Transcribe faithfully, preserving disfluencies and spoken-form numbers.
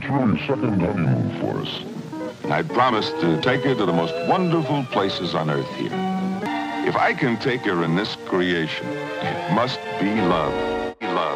truly second honeymoon for us. I'd promised to take her to the most wonderful places on earth here. If I can take her in this creation, it must be love. Love.